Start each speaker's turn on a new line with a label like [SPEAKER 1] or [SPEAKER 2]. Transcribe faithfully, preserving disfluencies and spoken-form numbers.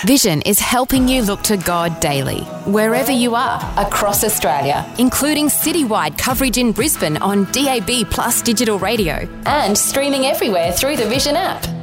[SPEAKER 1] Vision is helping you look to God daily, wherever you are, across Australia, including citywide coverage in Brisbane on D A B Plus digital radio and streaming everywhere through the Vision app.